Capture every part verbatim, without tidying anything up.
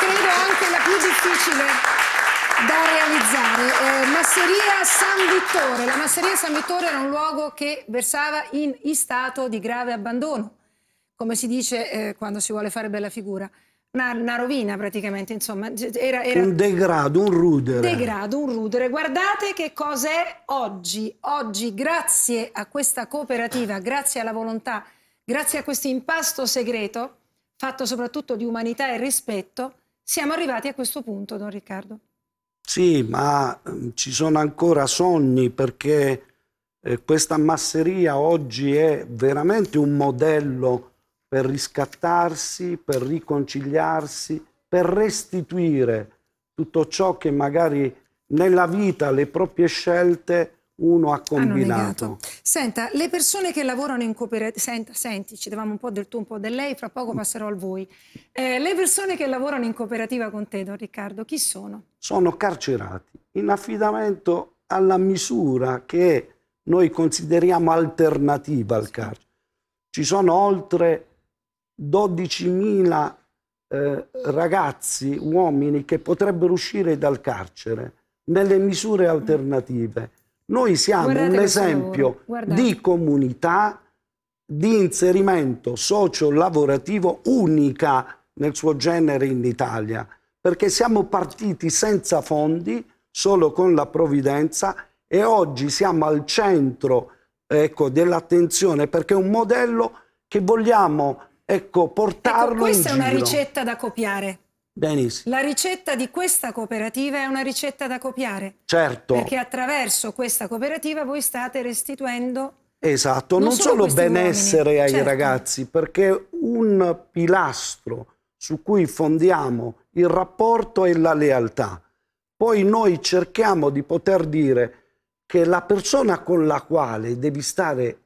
credo anche la più difficile da realizzare. Eh, Masseria San Vittore. La Masseria San Vittore era un luogo che versava in, in stato di grave abbandono, come si dice eh, quando si vuole fare bella figura. Una, una rovina praticamente, insomma. Era, era un degrado, un rudere. Degrado, un rudere. Guardate che cos'è oggi. Oggi, grazie a questa cooperativa, grazie alla volontà, grazie a questo impasto segreto, fatto soprattutto di umanità e rispetto, siamo arrivati a questo punto, Don Riccardo. Sì, ma eh, ci sono ancora sogni, perché eh, questa masseria oggi è veramente un modello per riscattarsi, per riconciliarsi, per restituire tutto ciò che magari nella vita, le proprie scelte, uno ha combinato. Senta, le persone che lavorano in cooperativa, senta, senti, ci davamo un po' del tu, un po' del lei, fra poco passerò al voi. Eh, le persone che lavorano in cooperativa con te, Don Riccardo, chi sono? Sono carcerati in affidamento alla misura che noi consideriamo alternativa al carcere. Ci sono oltre dodicimila eh, ragazzi, uomini che potrebbero uscire dal carcere nelle misure alternative. Noi siamo Guardate un esempio di comunità, di inserimento socio-lavorativo unica nel suo genere in Italia, perché siamo partiti senza fondi, solo con la provvidenza, e oggi siamo al centro, ecco, dell'attenzione, perché è un modello che vogliamo, ecco, portarlo ecco, questa in è una giro. ricetta da copiare. Benissimo. La ricetta di questa cooperativa è una ricetta da copiare. Certo. Perché attraverso questa cooperativa voi state restituendo... Esatto, non, non solo, solo benessere uomini. ai certo. ragazzi, perché un pilastro su cui fondiamo il rapporto è la lealtà. Poi noi cerchiamo di poter dire che la persona con la quale devi stare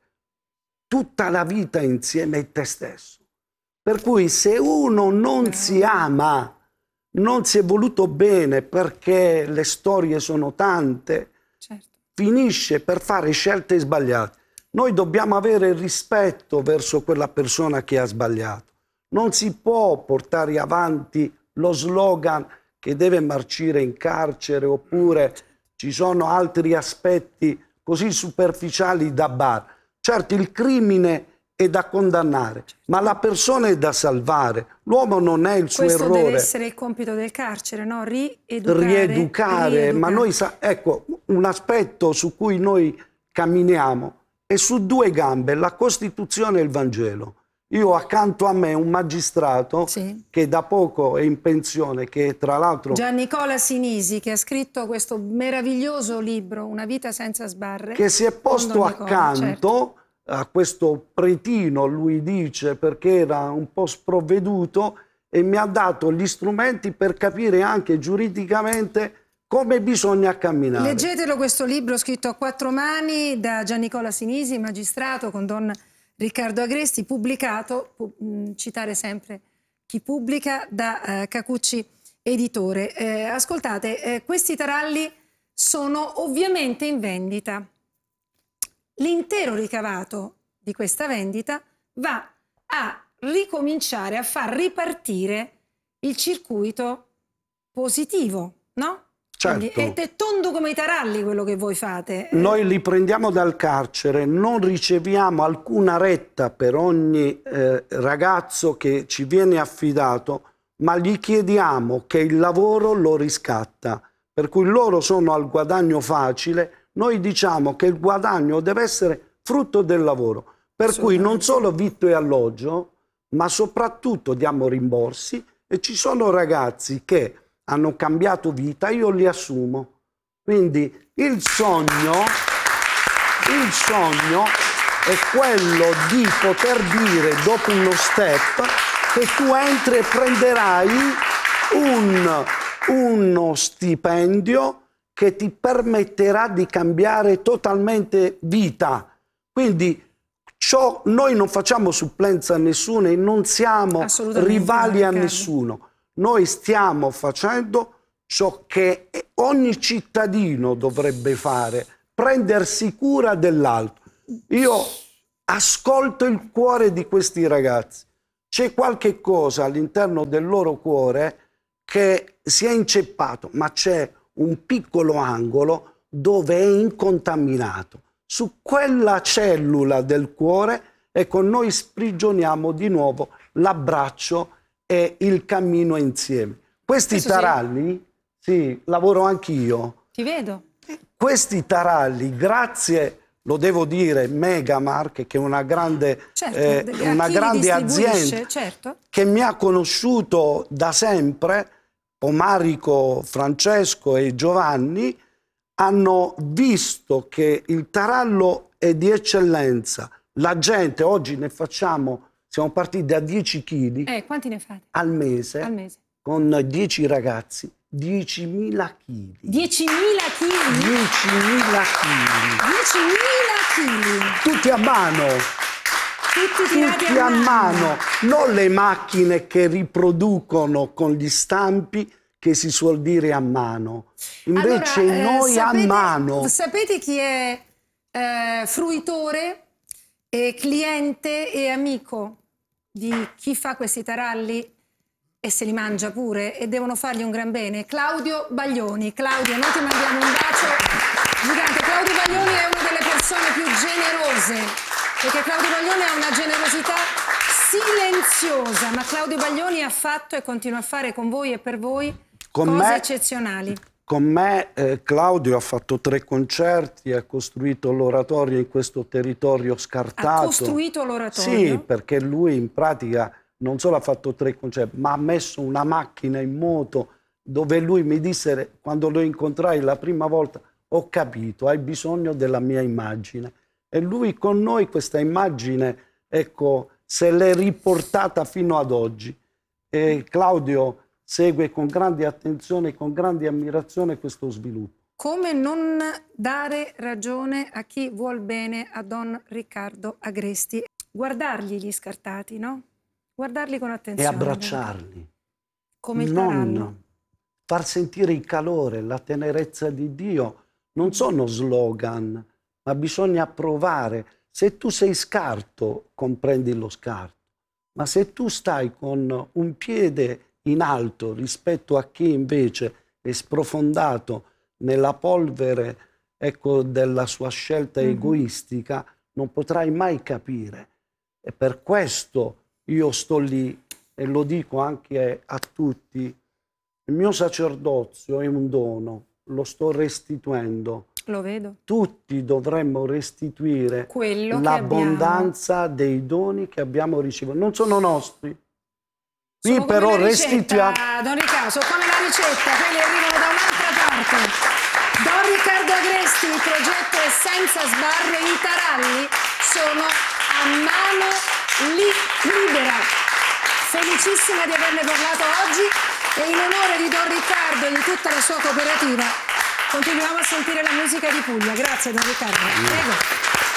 tutta la vita insieme è te stesso. Per cui se uno non no. si ama, non si è voluto bene perché le storie sono tante, certo. finisce per fare scelte sbagliate. Noi dobbiamo avere rispetto verso quella persona che ha sbagliato. Non si può portare avanti lo slogan che deve marcire in carcere, oppure ci sono altri aspetti così superficiali da bar. Certo, il crimine è da condannare, ma la persona è da salvare. L'uomo non è il suo Questo errore. Questo deve essere il compito del carcere, no? Rieducare. Rieducare, rieducare. ma noi sa ecco, un aspetto su cui noi camminiamo è su due gambe, la Costituzione e il Vangelo. Io accanto a me un magistrato sì. che da poco è in pensione, che tra l'altro... Giannicola Sinisi, che ha scritto questo meraviglioso libro, Una vita senza sbarre. Che si è posto accanto... Certo. a questo pretino, lui dice, perché era un po' sprovveduto, e mi ha dato gli strumenti per capire anche giuridicamente come bisogna camminare. Leggetelo questo libro scritto a quattro mani da Giannicola Sinisi, magistrato, con Don Riccardo Agresti, pubblicato, pu citare sempre chi pubblica, da eh, Cacucci Editore. Eh, ascoltate, eh, questi taralli sono ovviamente in vendita. L'intero ricavato di questa vendita va a ricominciare a far ripartire il circuito positivo, no? Certo. Quindi è tondo come i taralli quello che voi fate. Noi li prendiamo dal carcere, non riceviamo alcuna retta per ogni eh, ragazzo che ci viene affidato, ma gli chiediamo che il lavoro lo riscatta, per cui loro sono al guadagno facile. Noi diciamo che il guadagno deve essere frutto del lavoro, per cui non solo vitto e alloggio, ma soprattutto diamo rimborsi, e ci sono ragazzi che hanno cambiato vita, io li assumo. Quindi il sogno, il sogno è quello di poter dire dopo uno step che tu entri e prenderai un, uno stipendio che ti permetterà di cambiare totalmente vita. Quindi ciò, noi non facciamo supplenza a nessuno e non siamo rivali a nessuno. Noi stiamo facendo ciò che ogni cittadino dovrebbe fare, prendersi cura dell'altro. Io ascolto il cuore di questi ragazzi. C'è qualche cosa all'interno del loro cuore che si è inceppato, ma c'è un piccolo angolo dove è incontaminato. Su quella cellula del cuore, ecco, noi sprigioniamo di nuovo l'abbraccio e il cammino insieme. Questi Questo taralli, sì, sì, lavoro anch'io. Ti vedo. Questi taralli, grazie, lo devo dire, Megamark, che è una grande, certo, eh, una grande azienda, certo, che mi ha conosciuto da sempre, Omarico, Francesco e Giovanni, hanno visto che il tarallo è di eccellenza. La gente, oggi ne facciamo, siamo partiti da dieci chili eh, quanti ne fate? Al mese, al mese, con dieci ragazzi, diecimila chili. diecimila chili? diecimila chili. diecimila chili. Tutti a mano. Tutti tirati Tutti a a mano. mano. Non le macchine che riproducono con gli stampi, che si suol dire a mano. Invece allora, eh, noi sapete, a mano. Sapete chi è eh, fruitore, e cliente e amico di chi fa questi taralli e se li mangia pure e devono fargli un gran bene? Claudio Baglioni. Claudio, noi ti mandiamo un bacio gigante. Claudio Baglioni è una delle persone più generose, perché Claudio Baglioni ha una generosità silenziosa, ma Claudio Baglioni ha fatto e continua a fare con voi e per voi con cose me, eccezionali. Con me eh, Claudio ha fatto tre concerti, ha costruito l'oratorio in questo territorio scartato. Ha costruito l'oratorio? Sì, perché lui in pratica non solo ha fatto tre concerti, ma ha messo una macchina in moto dove lui mi disse, quando lo incontrai la prima volta, ho capito, hai bisogno della mia immagine. E lui con noi questa immagine, ecco, se l'è riportata fino ad oggi. E Claudio segue con grande attenzione e con grande ammirazione questo sviluppo. Come non dare ragione a chi vuol bene a Don Riccardo Agresti? Guardargli gli scartati, no? Guardarli con attenzione. E abbracciarli. Come il non tarallo. Far sentire il calore, la tenerezza di Dio. Non sono slogan, ma bisogna provare. Se tu sei scarto, comprendi lo scarto. Ma se tu stai con un piede in alto rispetto a chi invece è sprofondato nella polvere, ecco, della sua scelta mm-hmm. egoistica, non potrai mai capire. E per questo io sto lì e lo dico anche a tutti, il mio sacerdozio è un dono, lo sto restituendo. Lo vedo. Tutti dovremmo restituire l'abbondanza dei doni che abbiamo ricevuto. Non sono nostri. Qui sono però restituiamo. Don Riccardo, sono come la ricetta, quelli arrivano da un'altra parte. Don Riccardo Agresti, il progetto è senza sbarre, i taralli sono a mano li libera. Felicissima di averne parlato oggi e in onore di Don Riccardo e di tutta la sua cooperativa continuiamo a sentire la musica di Puglia. Grazie Don Riccardo. Prego.